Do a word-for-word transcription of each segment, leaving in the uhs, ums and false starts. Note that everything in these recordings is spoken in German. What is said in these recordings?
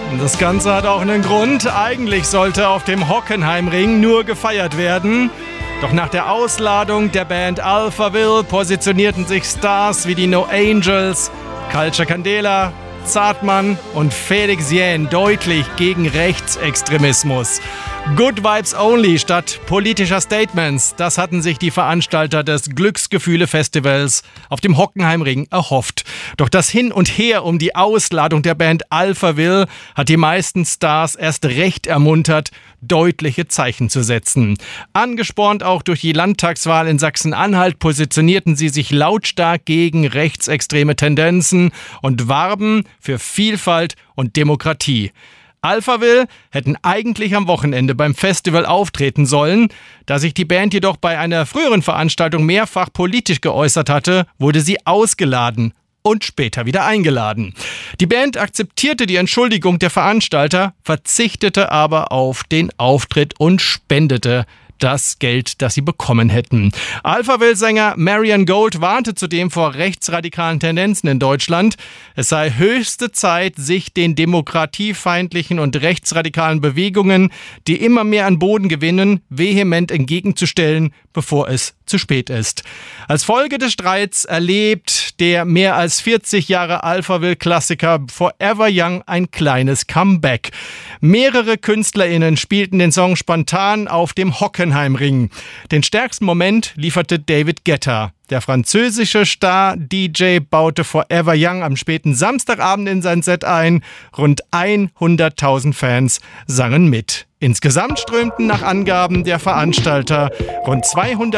Das Ganze hat auch einen Grund. Eigentlich sollte auf dem Hockenheimring nur gefeiert werden. Doch nach der Ausladung der Band Alphaville positionierten sich Stars wie die No Angels, Culture Candela, Zartmann und Felix Jähn deutlich gegen Rechtsextremismus. Good Vibes Only statt politischer Statements, das hatten sich die Veranstalter des Glücksgefühle-Festivals auf dem Hockenheimring erhofft. Doch das Hin und Her um die Ausladung der Band Alphaville hat die meisten Stars erst recht ermuntert, deutliche Zeichen zu setzen. Angespornt auch durch die Landtagswahl in Sachsen-Anhalt positionierten sie sich lautstark gegen rechtsextreme Tendenzen und warben für Vielfalt und Demokratie. Alphaville hätten eigentlich am Wochenende beim Festival auftreten sollen. Da sich die Band jedoch bei einer früheren Veranstaltung mehrfach politisch geäußert hatte, wurde sie ausgeladen und später wieder eingeladen. Die Band akzeptierte die Entschuldigung der Veranstalter, verzichtete aber auf den Auftritt und spendete das Geld, das sie bekommen hätten. Alphaville-Sänger Marian Gold warnte zudem vor rechtsradikalen Tendenzen in Deutschland. Es sei höchste Zeit, sich den demokratiefeindlichen und rechtsradikalen Bewegungen, die immer mehr an Boden gewinnen, vehement entgegenzustellen, bevor es zu spät ist. Als Folge des Streits erlebt der mehr als vierzig Jahre Alphaville-Klassiker Forever Young ein kleines Comeback. Mehrere KünstlerInnen spielten den Song spontan auf dem Hockenheimring. Den stärksten Moment lieferte David Guetta. Der französische Star-D J baute Forever Young am späten Samstagabend in sein Set ein. Rund hunderttausend Fans sangen mit. Insgesamt strömten nach Angaben der Veranstalter rund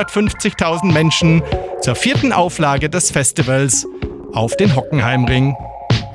zweihundertfünfzigtausend Menschen zur vierten Auflage des Festivals auf den Hockenheimring.